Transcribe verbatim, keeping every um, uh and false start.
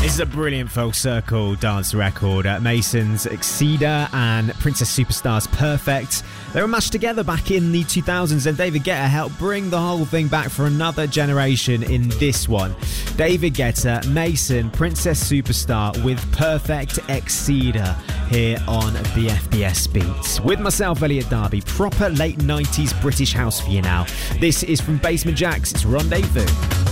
This is a brilliant Full Circle dance record. Uh, Mason's Exceeder and Princess Superstar's Perfect. They were mashed together back in the two thousands, and David Guetta helped bring the whole thing back for another generation in this one. David Guetta, Mason, Princess Superstar with Perfect Exceeder here on B F B S Beats. With myself, Elliot Darby, proper late nineties British house for you now. This is from Basement Jaxx, it's Rendezvous.